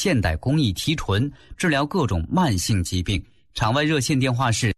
现代工艺提纯，治疗各种慢性疾病。场外热线电话是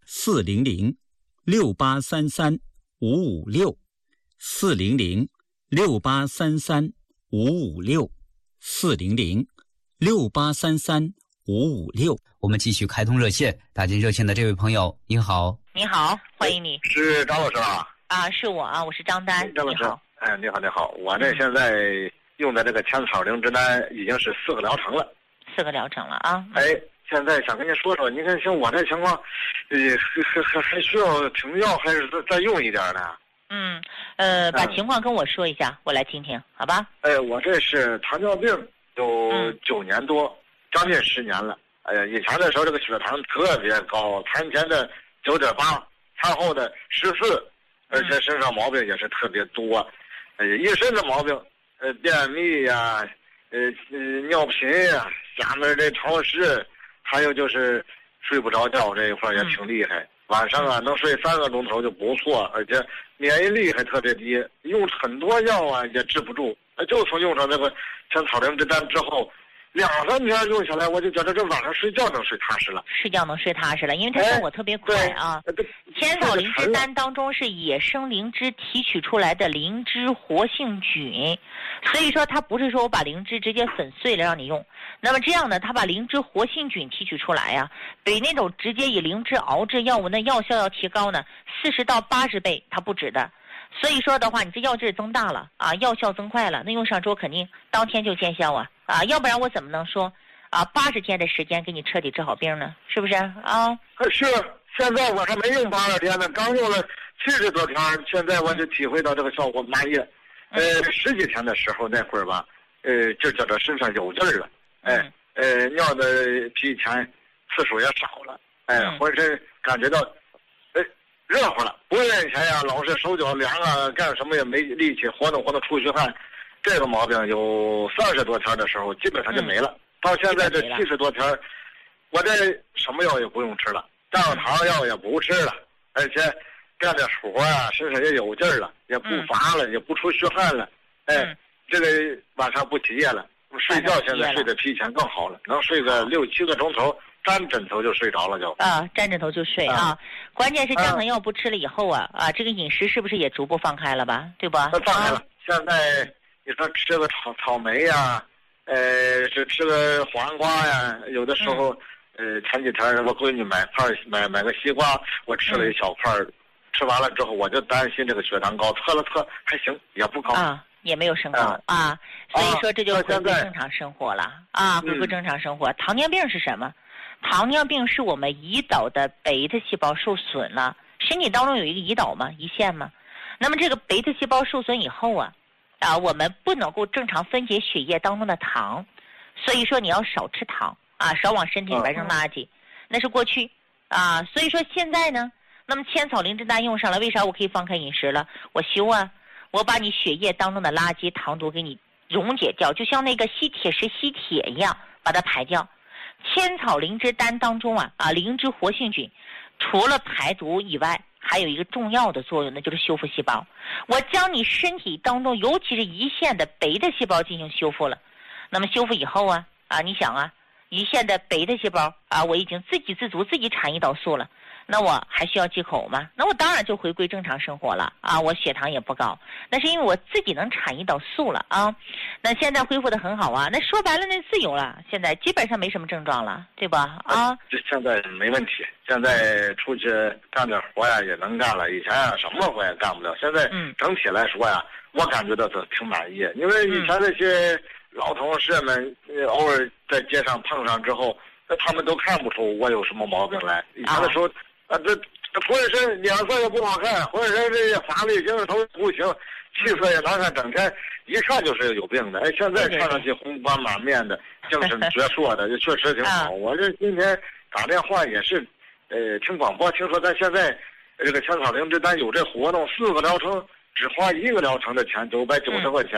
400-683-556，400-683-556。 我们继续开通热线，打进热线的这位朋友，您好。 你好，欢迎你。 是张老师啊？ 啊，是我啊，我是张丹。 张老师， 你好。 哎，你好，你好。我这现在用的这个千草灵芝丹已经是4个疗程了。 4个疗程了啊。 哎，现在想跟您说说，你看像我这情况，还需要停药，还是再用一点呢？ 把情况跟我说一下，我来听听，好吧？ 哎，我这是糖尿病，有9年多，将近10年了。哎呀，以前的时候这个血糖特别高，餐前的9.8，餐后的14，而且身上毛病也是特别多，一身的毛病，便秘呀，尿频呀，下面这潮湿，还有就是睡不着觉这一块也挺厉害。晚上啊能睡3个钟头就不错，而且免疫力还特别低，用很多药啊也治不住。就从用上这个千草灵芝丹之后，2-3天用下来，我就觉得这晚上睡觉能睡踏实了。 睡觉能睡踏实了，因为它效果特别快啊。千草灵芝丹当中是野生灵芝提取出来的灵芝活性菌，所以说它不是说我把灵芝直接粉碎了让你用。那么这样呢，它把灵芝活性菌提取出来呀，比那种直接以灵芝熬制药物那药效要提高呢40到80倍，它不止的。所以说的话，你这药质增大了啊，药效增快了，那用上之后肯定当天就见效啊，要不然我怎么能说80天的时间给你彻底治好病呢？是不是啊？ 是，现在我还没用80天呢，刚用了70多天，现在我就体会到这个效果满意。10几天的时候那会儿吧，就觉得身上有劲儿了，尿的比以前次数也少了，浑身感觉到热乎了，不像以前呀，老是手脚凉啊，干什么也没力气，活动出虚汗。这个毛病有30多天的时候，基本上就没了。到现在这70多天，我这什么药也不用吃了，降糖药也不吃了，而且干点活啊，身上也有劲儿了，也不乏了，也不出虚汗了。这个晚上不起夜了，睡觉现在睡得比以前更好了，能睡个6-7个钟头。沾枕头就睡着了就沾枕头就睡啊！关键是降糖药不吃了以后这个饮食是不是也逐步放开了吧？对吧？ 放开了。现在你说吃个草莓呀，是吃个黄瓜呀，有的时候前几天我闺女买个西瓜，我吃了一小块，吃完了之后我就担心这个血糖高，测了测还行，也不高也没有升高所以说这就恢复正常生活了恢复正常生活。糖尿病是什么？糖尿病是我们胰岛的贝塔细胞受损了，身体当中有一个胰岛嘛，胰腺嘛。那么这个贝塔细胞受损以后我们不能够正常分解血液当中的糖，所以说你要少吃糖少往身体里边扔垃圾，那是过去所以说现在呢，那么千草灵芝丹用上了，为啥我可以放开饮食了？我修我把你血液当中的垃圾糖毒给你溶解掉，就像那个吸铁石吸铁一样，把它排掉。千草灵芝丹当中灵芝活性菌除了排毒以外，还有一个重要的作用，那就是修复细胞。我将你身体当中尤其是胰腺的贝塔细胞进行修复了，那么修复以后你想胰腺的贝塔细胞我已经自给自足，自己产胰岛素了，那我还需要忌口吗？那我当然就回归正常生活了我血糖也不高，那是因为我自己能产胰岛素了那现在恢复得很好那说白了那自由了，现在基本上没什么症状了，对吧这现在没问题，现在出去干点活呀也能干了，以前什么活也干不了，现在整体来说我感觉到是挺满意，因为以前那些老同事们偶尔在街上碰上之后，那他们都看不出我有什么毛病来。以前的时候这浑身脸色也不好看，浑身这些乏力精神头不行，气色也难看，整天一看就是有病的。现在看上去红光满面的，精神矍铄的，就确实挺好。我这今天打电话也是听广播，听说咱现在这个千草灵芝丹有这活动，4个疗程只花1个疗程的钱，990块钱，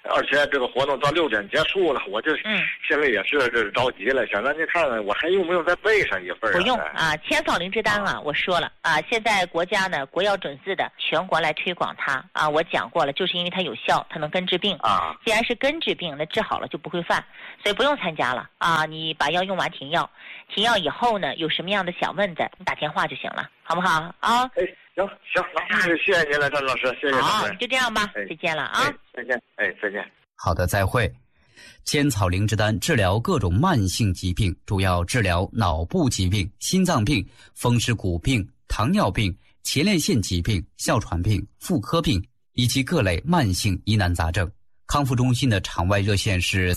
而且这个活动到6点结束了，我就心里也是这着急了，想让你看看我还用不用再备上一份。 不用啊，千草灵芝丹啊，我说了啊，现在国家呢国药准字的全国来推广它啊，我讲过了，就是因为它有效，它能根治病啊。既然是根治病，那治好了就不会犯，所以不用参加了啊。你把药用完停药，停药以后呢，有什么样的想问的，你打电话就行了，好不好啊？ 行，谢谢您了，张老师，谢谢。 好，就这样吧，再见了啊！ 再见，再见。 好的，再会。千草灵芝丹治疗各种慢性疾病，主要治疗脑部疾病、心脏病、风湿骨病、糖尿病、前列腺疾病、哮喘病、妇科病以及各类慢性疑难杂症。康复中心的场外热线是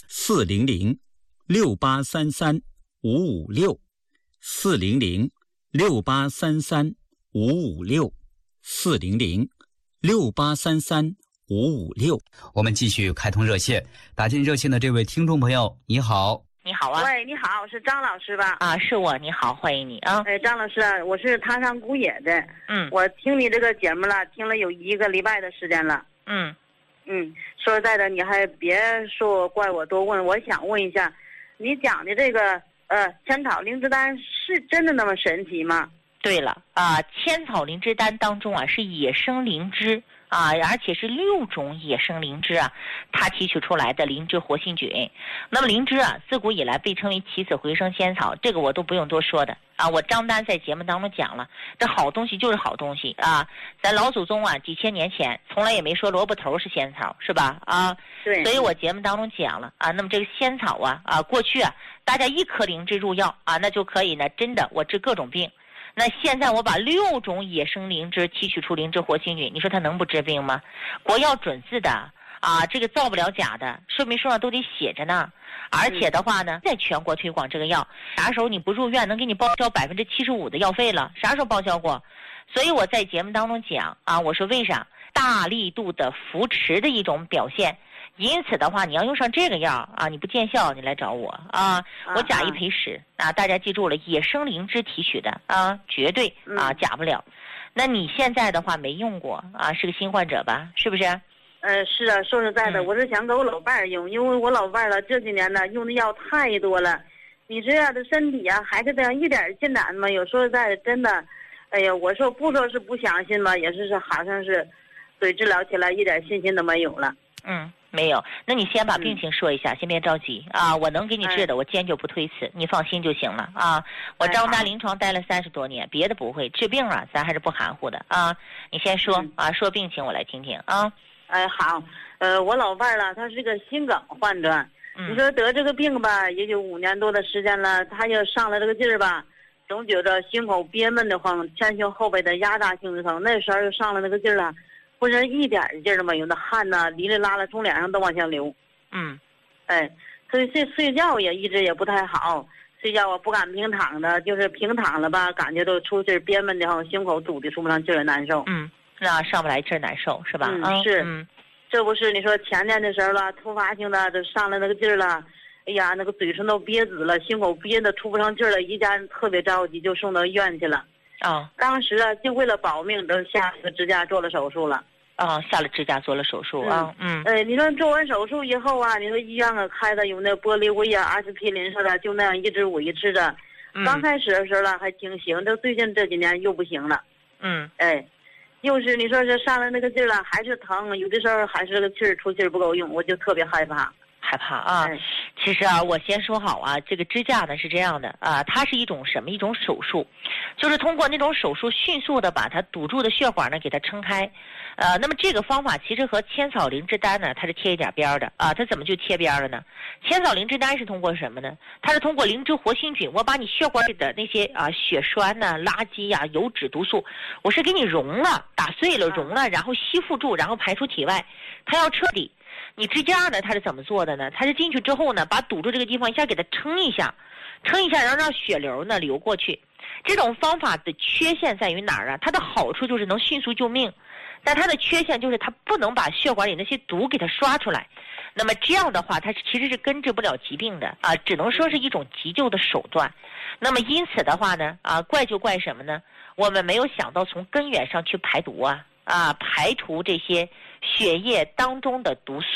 400-683-556，400-683-556。我们继续开通热线，打进热线的这位听众朋友，你好。 你好啊。 喂，你好，是张老师吧？ 啊，是我，你好，欢迎你啊。 张老师，我是塔山古野的。我听你这个节目了，听了有1个礼拜的时间了。说实在的，你还别说怪我多问，我想问一下，你讲的这个千草灵芝丹是真的那么神奇吗？ 对了啊，千草灵芝丹当中啊是野生灵芝啊，而且是6种野生灵芝啊，它提取出来的灵芝活性菌。那么灵芝啊，自古以来被称为起死回生仙草，这个我都不用多说的啊。我张丹在节目当中讲了，这好东西就是好东西啊。咱老祖宗啊，几千年前从来也没说萝卜头是仙草，是吧？啊， 对。 所以我节目当中讲了啊。那么这个仙草啊，过去啊，大家1颗灵芝入药啊，那就可以呢，真的我治各种病。那现在我把6种野生灵芝提取出灵芝活性菌，你说它能不治病吗？国药准字的啊，这个造不了假的，说明书上都得写着呢。而且的话呢，在全国推广这个药，啥时候你不入院能给你报销75%的药费了？啥时候报销过？所以我在节目当中讲啊，我说为啥大力度的扶持的一种表现。因此的话，你要用上这个药啊，你不见效，你来找我啊，我假一赔10啊！大家记住了，野生灵芝提取的啊，绝对啊假不了。那你现在的话没用过啊，是个新患者吧？是不是？ 是啊，说实在的，我是想给我老伴儿用，因为我老伴儿了这几年呢用的药太多了，你这样的身体啊还是这样一点进展没有。说实在的，真的，哎呀，我说不说是不相信吧，也是好像是对治疗起来一点信心都没有了。 没有，那你先把病情说一下，先别着急啊！我能给你治的，我坚决不推辞，你放心就行了啊！我张丹临床待了30多年，别的不会，治病啊，咱还是不含糊的啊！你先说啊，说病情我来听听啊。 好，我老伴儿了，他是个心梗患者，你说得这个病吧，也就5年多的时间了，他就上了这个劲儿吧，总觉着心口憋闷的慌，前胸后背的压榨性的疼，那时候就上了那个劲儿了。浑身一点劲儿都没有，那汗呢哩哩啦啦从脸上都往下流。所以睡觉也一直也不太好，睡觉我不敢平躺的，就是平躺了吧，感觉都出劲儿憋闷的慌，胸口堵的出不上劲儿难受。 那上不来劲儿难受是吧？ 这不是你说前年的时候了，突发性的就上了那个劲儿了，哎呀，那个嘴唇都憋紫了，心口憋得出不上劲儿了，一家人特别着急，就送到医院去了。当时啊，就为了保命，都下了个支架做了手术了。 下了支架做了手术啊。 你说做完手术以后啊，你说医院啊开的有那玻璃胃啊、阿司匹林似的，就那样一直维持着。刚开始的时候了还挺行，这最近这几年又不行了。又是你说是上了那个劲儿了，还是疼，有的时候还是这个气儿出气儿不够用，我就特别害怕。 其实啊，我先说好啊，这个支架呢是这样的啊，它是一种什么？一种手术，就是通过那种手术迅速的把它堵住的血管呢给它撑开。那么这个方法其实和千草灵芝丹呢，它是贴一点边的啊。它怎么就贴边了呢？千草灵芝丹是通过什么呢？它是通过灵芝活性菌，我把你血管里的那些血栓呐、垃圾呀、油脂、毒素，我是给你溶了、打碎了、溶了，然后吸附住，然后排出体外，它要彻底。你支架呢，它是怎么做的呢？它是进去之后呢，把堵住这个地方一下给它撑一下，然后让血流呢流过去。这种方法的缺陷在于哪儿啊？它的好处就是能迅速救命，但它的缺陷就是它不能把血管里那些毒给它刷出来。那么这样的话，它其实是根治不了疾病的啊，只能说是一种急救的手段。那么因此的话呢，怪就怪什么呢？我们没有想到从根源上去排毒排除这些血液当中的毒素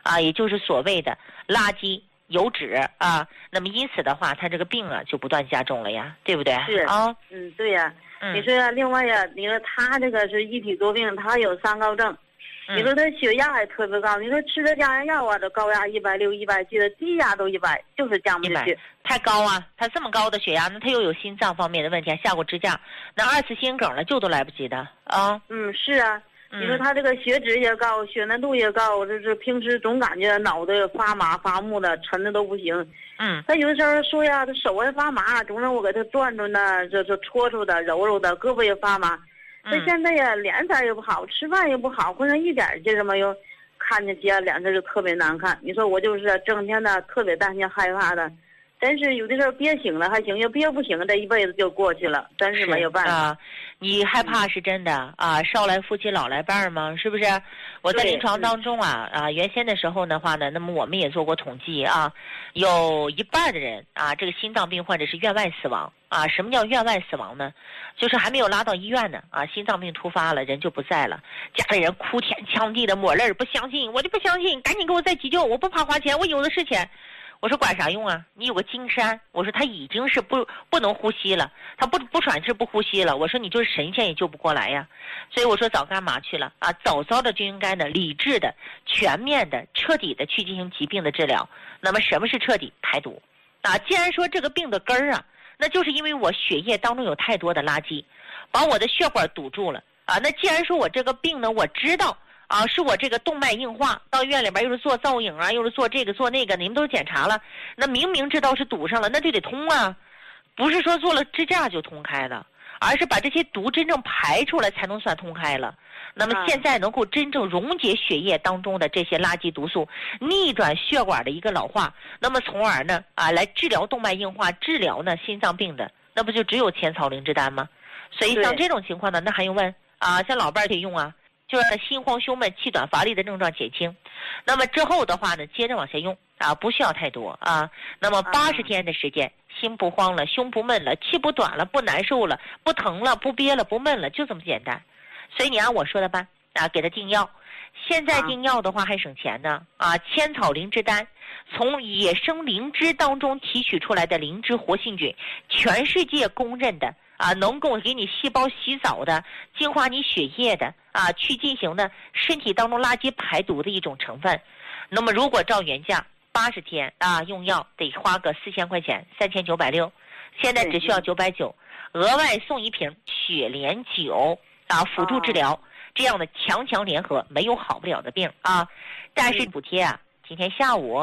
啊，也就是所谓的垃圾油脂啊。那么因此的话，他这个病啊就不断加重了呀，对不对？ 是啊， 对呀。你说呀，另外呀，你说他这个是一体多病，他有三高症。你说他血压还特别高，你说吃着降压药啊，这高压160、170的，低压都100，就是降不下去。 太高啊！他这么高的血压，那他又有心脏方面的问题，还下过支架，那2次心梗了救都来不及的啊。 是啊。你说他这个血脂也高，血粘度也高，这是平时总感觉脑袋发麻发木的，沉的都不行。他有的时候说呀，他手还发麻，总让我给他转转的，这搓搓的、揉揉的，胳膊也发麻。他现在呀，脸色也不好，吃饭也不好，浑身一点劲儿没有，看见脸色就特别难看。你说我就是整天的特别担心害怕的，但是有的时候憋醒了还行，要憋不醒，这一辈子就过去了，真是没有办法。 你害怕是真的啊，少来夫妻老来伴嘛，是不是？我在临床当中原先的时候的话呢，那么我们也做过统计啊，有1半的人啊，这个心脏病患者是院外死亡啊。什么叫院外死亡呢？就是还没有拉到医院呢啊，心脏病突发了，人就不在了，家里人哭天抢地的抹泪，不相信，我就不相信，赶紧给我再急救，我不怕花钱，我有的是钱。我说管啥用啊？你有个金山，我说他已经是不能呼吸了，他不喘气不呼吸了。我说你就是神仙也救不过来呀。所以我说早干嘛去了啊？早的就应该呢理智的、全面的、彻底的去进行疾病的治疗。那么什么是彻底？排毒啊！既然说这个病的根儿啊，那就是因为我血液当中有太多的垃圾，把我的血管堵住了啊。那既然说我这个病呢，我知道。啊，是我这个动脉硬化，到医院里边又是做造影啊，又是做这个做那个，你们都检查了，那明知道是堵上了，那就得通啊，不是说做了支架就通开了，而是把这些毒真正排出来才能算通开了。那么现在能够真正溶解血液当中的这些垃圾毒素，逆转血管的一个老化，那么从而呢来治疗动脉硬化，治疗呢心脏病的，那不就只有千草灵芝丹吗？所以像这种情况呢，那还用问啊？像老伴儿可以用啊。就让心慌胸闷气短乏力的症状减轻，那么之后的话呢，接着往下用啊，不需要太多啊。那么80天的时间，心不慌了，胸不闷了，气不短了，不难受了，不疼了，不憋了，不闷了，就这么简单。所以你按我说的办啊，给他定药。现在定药的话还省钱呢啊，千草灵芝丹，从野生灵芝当中提取出来的灵芝活性菌，全世界公认的。啊，能够给你细胞洗澡的、净化你血液的啊，去进行呢身体当中垃圾排毒的一种成分。那么如果照原价80天啊，用药得花个4000块钱，3960，现在只需要990，额外送1瓶血莲酒啊，辅助治疗，这样的强联合，没有好不了的病啊。但是补贴啊，今天下午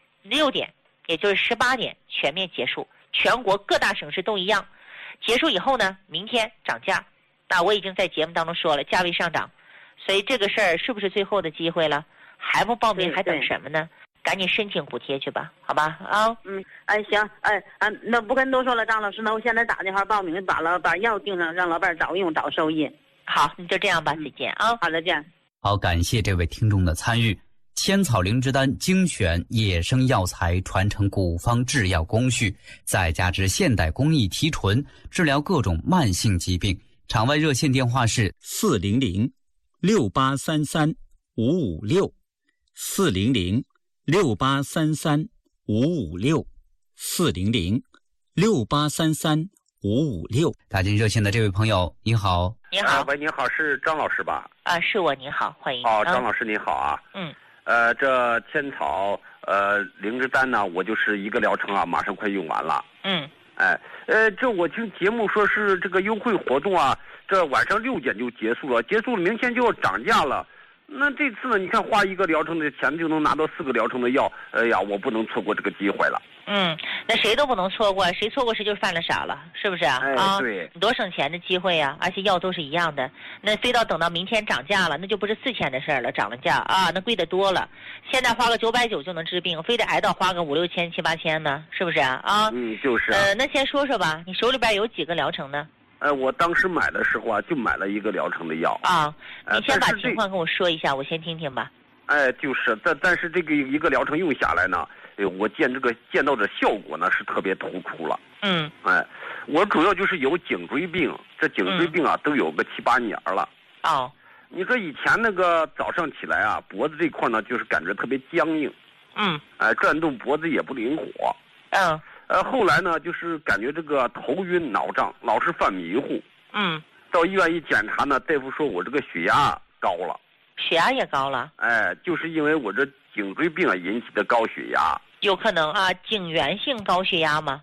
6点，也就是18点全面结束，全国各大省市都一样。结束以后呢，明天涨价，我已经在节目当中说了，价位上涨，所以这个事儿是不是最后的机会了？还不报名还等什么呢？赶紧申请补贴去吧，好吧？啊， 行，那不跟多说了，张老师，那我现在打电话报名，把药订上，让老伴早用早收益。 好，你就这样吧，再见啊。 好的，见。 好，感谢这位听众的参与。千草灵芝丹精选野生药材，传承古方制药工序，再加之现代工艺提纯，治疗各种慢性疾病。场外热线电话是400-683-556，400-683-556。打进热线的这位朋友，你好。 你好。 喂，你好，是张老师吧？ 啊，是我，你好，欢迎。 哦，张老师你好啊。这千草灵芝丹呢，我就是一个疗程啊，马上快用完了。这我听节目说是这个优惠活动啊，这晚上6点就结束了，明天就要涨价了。那这次呢，你看花1个疗程的钱就能拿到4个疗程的药，哎呀，我不能错过这个机会了。 那谁都不能错过，谁错过谁就犯了傻了，是不是啊？ 对， 你多省钱的机会呀，而且药都是一样的，那非到等到明天涨价了，那就不是4000的事儿了，涨了价啊，那贵得多了。现在花个990就能治病，非得挨到花个5、6千、7、8千呢，是不是啊？ 就是。 那先说说吧，你手里边有几个疗程呢？ 我当时买的时候啊，就买了1个疗程的药啊。你先把情况跟我说一下，我先听听吧。 就是，但是这个1个疗程用下来呢，我见到的效果呢是特别突出了。我主要就是有颈椎病，这颈椎病啊都有个7、8年了。 你说以前那个早上起来啊，脖子这块呢，就是感觉特别僵硬。转动脖子也不灵活。后来呢，就是感觉这个头晕脑胀，老是犯迷糊。到医院一检查呢，大夫说我这个血压高了。 血压也高了？ 就是因为我这颈椎病引起的高血压。 有可能啊，颈源性高血压吗？